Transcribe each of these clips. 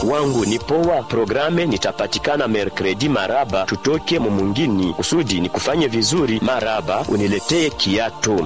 wangu ni poa. Programe nitapatikana mercredi maraba, tutoke mumungini kusudi ni kufanye vizuri maraba, uniletee kiatu.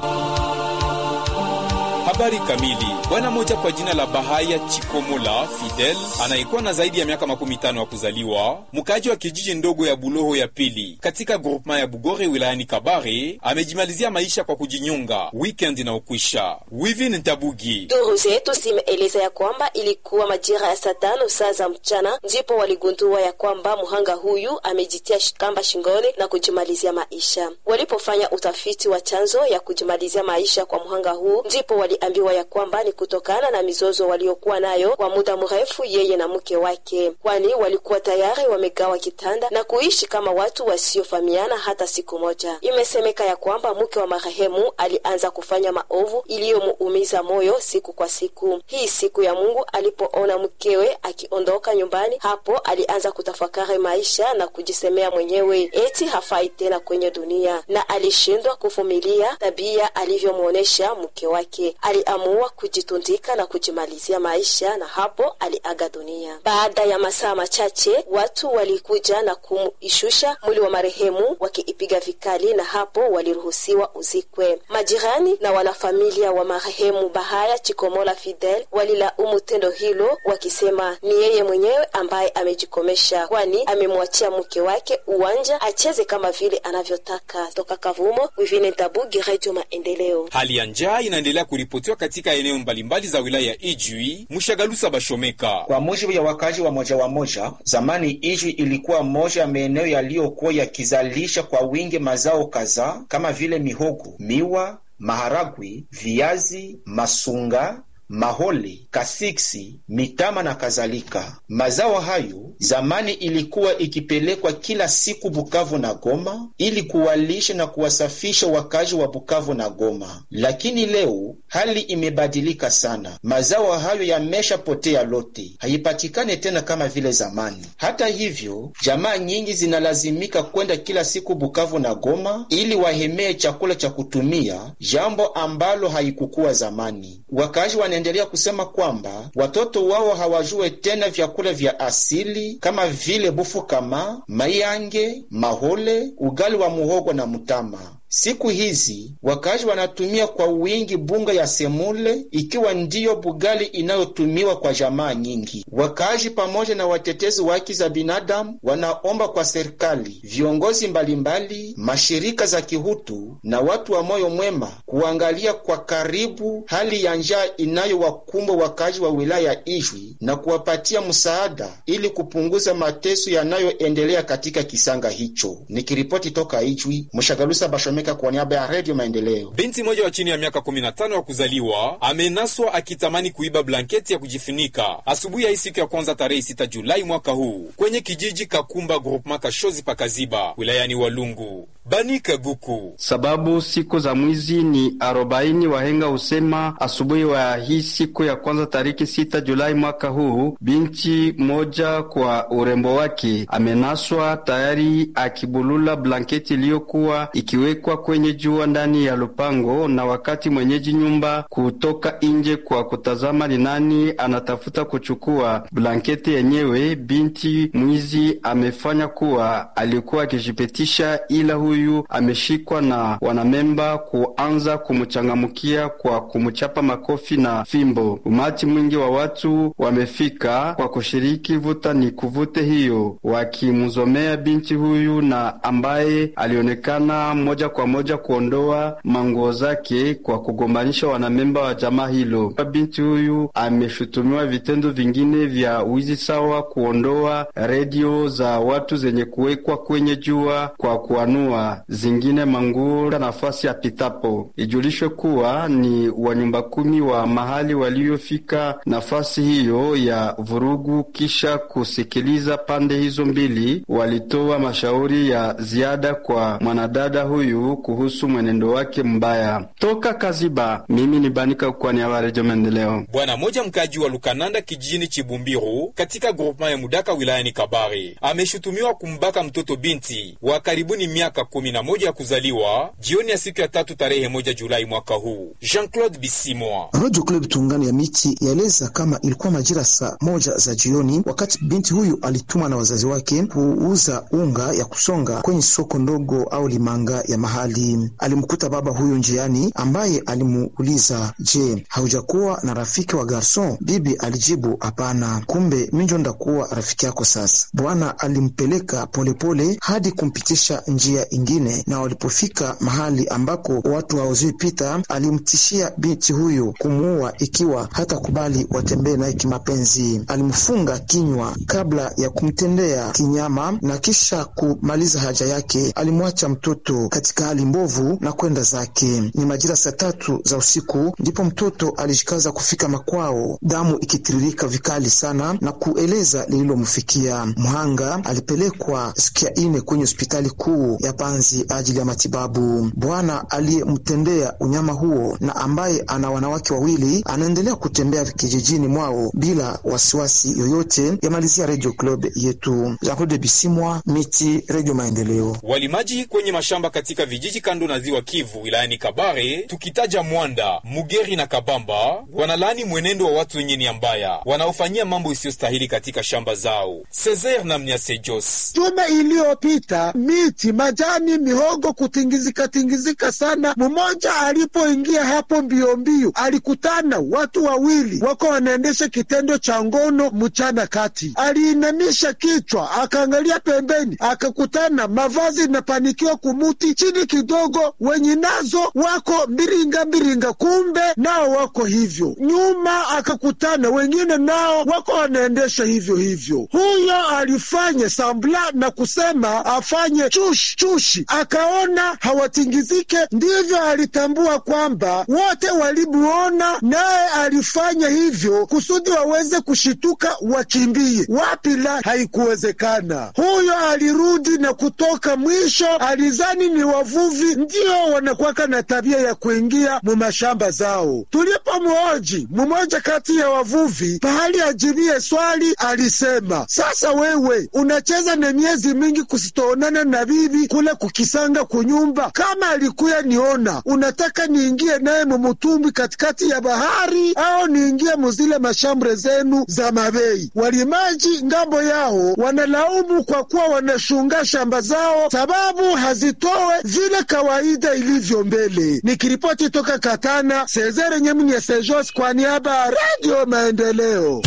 Habari kamili. Bwana moja kwa jina la Bahaya Chikomola Fidel, anayekuwa na zaidi ya miaka 15 wa kuzaliwa, mkaji wa kijiji ndogo ya Buloho ya pili katika groupement ya Bugore wilayani Kabare, amejimalizia maisha kwa kujinyonga weekend na ukwisha. Wivin Ntabugi. Duru zetu zimeeleza ya kwamba ilikuwa majira ya saa 5 saa za mchana ndipo waligundua ya kwamba muhanga huyu amejitia kamba shingoni na kujimalizia maisha. Walipofanya utafiti wa chanzo ya kujimalizia maisha kwa muhanga huu, ndipo waliambiwa ya kwamba ni kutokana na mizozo waliokuwa nayo kwa muda mrefu yeye na mke wake, kwani walikuwa tayari wamegawa kitanda na kuishi kama watu wasiofahamiana hata siku moja. Imesemeka ya kwamba mke wa marehemu alianza kufanya maovu iliyomuumiza moyo siku kwa siku. Hii siku ya Mungu alipoona mkewe akiondoka nyumbani, hapo alianza kutafakari maisha na kujisemea mwenyewe eti hafai tena kwenye dunia, na alishindwa kuvumilia tabia alivyomuonesha mke wake. Aliamua kujitundika na kujimalizia maisha, na hapo aliaga dunia. Baada ya masaa machache watu walikuja na kumishusha mwili wa marehemu wakiipiga vikali, na hapo waliruhusiwa uzikwe. Majirani na wanafamilia wa marehemu Bahaya Chikomola Fidel walilaumu tendo hilo, wakisema ni yeye mwenyewe ambaye amejikomesha, kwani amemwachia mke wake uwanja acheze kama vile anavyotaka. Toka Kavumo, Wivine Tabugi, Radio Maendeleo. Hali ya njaa inaendelea kuripotiwa katika eneo mbalimbali za wilaya ya Ijwi, Mushagalusa Bashomeka. Kwa mujibu ya wakazi wa moja, zamani Ijwi ilikuwa moja ya maeneo yaliyokuwa yakizalisha kwa wingi mazao kadhaa kama vile mihogo, miwa, maharagwe, viazi, masunga, maholi, kasiksi, mitama na kadhalika. Mazao hayo zamani ilikuwa ikipelekwa kila siku Bukavu na Goma ili kuwalisha na kuwasafisha wakazi wa Bukavu na Goma. Lakini leo hali imebadilika sana. Mazao hayo yameshapotea lote, haipatikane tena kama vile zamani. Hata hivyo, jamaa nyingi zinalazimika kwenda kila siku Bukavu na Goma ili wahemee chakula cha kutumia, jambo ambalo haikukuwa zamani. Wakazi wanaendelea kusema kwamba watoto wao hawajue tena vyakula vya asili kama vile bufu kama, mayange, mahole, ugali wa muhogo na mutama. Siku hizi wakazi wanatumia kwa wingi bunga ya semule, ikiwa ndiyo bugali inayotumiwa kwa jamaa nyingi. Wakazi pamoja na watetezi wa haki za binadamu wanaomba kwa serikali, viongozi mbalimbali, mashirika za kihutu na watu wa moyo mwema kuangalia kwa karibu hali ya njaa inayowakumba wakazi wa wilaya ya Ijwi na kuwapatia msaada ili kupunguza mateso yanayoendelea katika kisanga hicho. Nikiripoti toka Ijwi, Mushagalusa Bashomeka kwa niaba ya Radio Maendeleo. Binti moja wa chini ya miaka 15 wa kuzaliwa amenaswa akitamani kuiba blanketi ya kujifunika asubuhi ya siku ya kwanza tarehe 6 Julai mwaka huu kwenye kijiji Kakumba groupement Kashozi Pakaziba wilayani Walungu. Banika Guku. Sababu siku za mwizi ni 40. Wahenga usema asubuhi wa hii siku ya kwanza tariki 6 Julai mwaka huu, binti moja kwa urembo wake amenaswa tayari akibulula blanketi iliyokuwa ikiwekwa kwenye jua ndani ya lupango, na wakati mwenyeji nyumba kutoka nje kwa kutazama ni nani anatafuta kuchukua blanketi yenyewe, binti mwizi amefanya kuwa alikuwa akijipetisha, ila huyu ameshikwa na wanamemba kuanza kumchangamukia kwa kumchapa makofi na fimbo. Umati mwingi wa watu wamefika kwa kushiriki vuta ni kuvute hiyo, wakimzomea binti huyu na ambaye alionekana moja kwa moja kuondoa manguo zake kwa kugombanisha wanamemba wa jamaa hilo. Binti huyu ameshutumiwa vitendo vingine vya wizi sawa kuondoa redio za watu zenye kuwekwa kwenye jua kwa kuanua zingine manguo nafasi ya pitapo. Ijulishwe kuwa ni wanyumba 10 wa mahali waliofika nafasi hiyo ya vurugu, kisha kusikiliza pande hizo mbili walitoa mashauri ya ziada kwa mwanadada huyu kuhusu mwenendo wake mbaya. Toka Kaziba, mimi ni Banika kwa niaba ya Radio Maendeleo. Bwana moja mkaji wa Lukananda kijijini Chibumbiru katika groupement ya Mudaka wilayani Kabare ameshutumiwa kumbaka mtoto binti wa karibuni miaka 11 ya kuzaliwa jioni ya siku ya 3 tarehe 1 Julai mwaka huu. Jean-Claude Bisimwa, Radio Club Tungani ya Miti yaeleza kama ilikuwa majira saa 1 za jioni wakati binti huyu alituma na wazazi wake kuuza unga ya kusonga kwenye soko ndogo au limanga ya mahali. Alimkuta baba huyu njiani ambaye alimuuliza, "Je, haujakuwa na rafiki wa garson?" Bibi alijibu, "Hapana." "Kumbe minjo ndakuwa rafiki yako sasa." Bwana alimpeleka polepole hadi kumpitisha njia ingine, na walipofika mahali ambako watu hawazui pita, alimtishia binti huyu kumuua ikiwa hata kubali watembee naye kimapenzi. Alimfunga kinywa kabla ya kumtendea kinyama, na kisha kumaliza haja yake alimwacha mtoto katika hali mbovu na kwenda zake. Ni majira saa 3 za usiku ndipo mtoto alijikaza kufika makwao, damu ikitiririka vikali sana na kueleza lililomfikia. Mhanga alipelekwa siku ya 4 kwenye hospitali kuu ya Panzi ajili ya matibabu. Bwana aliyemtendea unyama huo na ambaye ana wanawake wawili anaendelea kutembea kijijini mwao bila wasiwasi yoyote. Yamalizia Radio Club yetu. Jean-Claude Bisimwa, Miti, Radio Maendeleo. Walimaji kwenye mashamba katika vijiji kando na ziwa Kivu wilayani Kabare, tukitaja Mwanda, Mugeri na Kabamba, wanalaani mwenendo wa watu wenye nia mbaya wanaofanyia mambo isiyostahili katika shamba zao. Cesar na Mniasejos. Juma iliyopita miti, majani, mihogo kutingizika sana. Mmoja alipoingia hapo mbio alikutana watu wawili wako wanaendesha kitendo cha ngono mchana kati. Aliinamisha kichwa akaangalia pembeni, akakutana mavazi na panikiwa kumuti chini kidogo, wenye nazo wako mbiringa, kumbe nao wako hivyo. Nyuma akakutana wengine nao wako wanaendesha hivyo. Huyo alifanya sambla na kusema afanye chushi, akaona hawatingizike, ndivyo alitambua kwamba wote walimuona, naye alifanya hivyo kusudi waweze kushituka wakimbie. Wapila haikuwezekana. Huyo alirudi na kutoka mwisho alizani ni wavuvi ndio wanakuwaka na tabia ya kuingia mu mashamba zao. Tulipomhoji mmoja kati ya wavuvi pahali ajibie swali, alisema, "Sasa wewe unacheza na miezi mingi kusitoonana na bibi kule kukisanga kunyumba. Kama alikuya niona, unataka niingie naye mumutumbi katikati ya bahari au niingie muzile mashambre zenu za mabei?" Walimaji ngambo yao wanalaumu kwa kuwa wanashunga shamba zao sababu hazitowe vile kawaida ilivyo mbele. Nikiripoti toka Katana, Cesare Nyemniasejos kwa niaba ya Radio Maendeleo.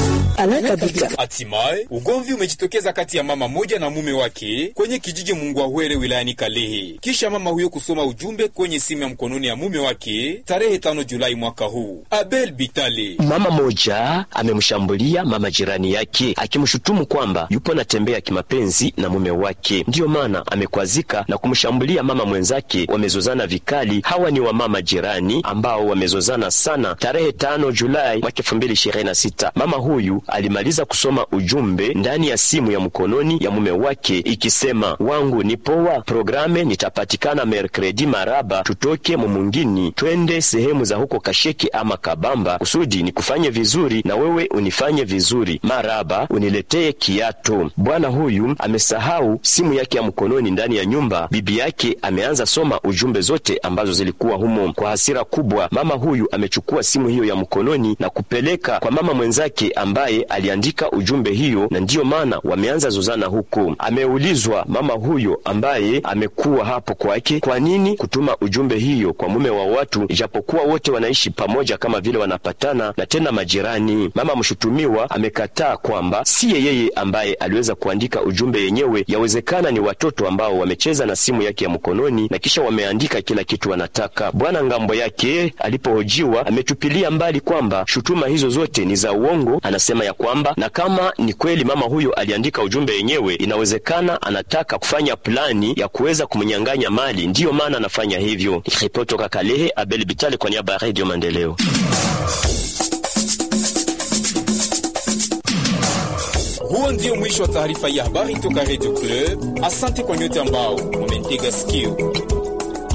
Hatimaye ugomvi umejitokeza kati ya mama moja na mume wake kwenye kijiji Mungwahwere wilayani Kalehe, kisha mama huyo kusoma ujumbe kwenye simu ya mkononi ya mume wake tarehe 5 Julai mwaka huu. Abel Bitale. Mama moja amemshambulia mama jirani yake akimshutumu kwamba yupo natembea kimapenzi na mume wake, ndiyo maana amekwazika na kumshambulia mama mwenzake. Wamezozana vikali. Hawa ni wa mama jirani ambao wamezozana sana. Tarehe 5 Julai mwaka 2026 mama huyu alimaliza kusoma ujumbe ndani ya simu ya mkononi ya mume wake ikisema, "Wangu ni poa, programe nitapatikana merkredi maraba, tutoke mumungini twende sehemu za huko Kasheke ama Kabamba kusudi ni kufanye vizuri na wewe unifanye vizuri, maraba uniletee kiato." Bwana huyu amesahau simu yake ya mkononi ndani ya nyumba. Bibi yake ameanza soma ujumbe zote ambazo zilikuwa humo. Kwa hasira kubwa, mama huyu amechukua simu hiyo ya mkononi na kupeleka kwa mama mwenzake ambaye aliandika ujumbe hiyo, na ndiyo maana wameanza zozana huko. Ameulizwa mama huyo ambaye amekuwa hapo kwake, kwa nini kutuma ujumbe hiyo kwa mume wa watu ijapokuwa wote wanaishi pamoja kama vile wanapatana na tena majirani. Mama mshutumiwa amekataa kwamba siye yeye ambaye aliweza kuandika ujumbe yenyewe. Yawezekana ni watoto ambao wamecheza na simu yake ya mkononi na kisha wameandika kila kitu wanataka. Bwana ngambo yake alipohojiwa ametupilia mbali kwamba shutuma hizo zote ni za uongo. Anasema ya kwamba na kama ni kweli mama huyo aliandika ujumbe yenyewe, inawezekana anataka kufanya plani ya kuweza kumnyang'anya mali, ndiyo maana anafanya hivyo. Ripoti toka Kalehe, Abel Bitale kwa niaba ya Radio Maendeleo. Huo ndio mwisho wa taarifa ya habari toka Radio Club. Asante kwa nyote ambao mumetega sikio.